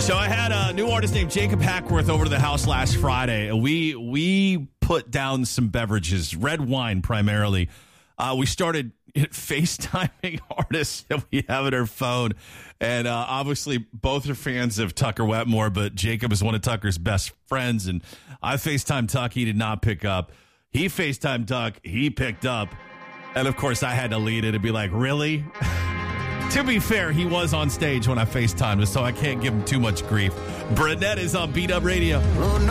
So I had a new artist named Jacob Hackworth over to the house last Friday. We put down some beverages, red wine primarily. We started FaceTiming artists that we have on our phone. And obviously, both are fans of Tucker Wetmore, but Jacob is one of Tucker's best friends. And I FaceTimed Tuck. He did not pick up. He FaceTimed Tuck. He picked up. And, of course, I had to lead it and be like, really? To be fair, he was on stage when I FaceTimed him, so I can't give him too much grief. Burnett is on Beat Up Radio.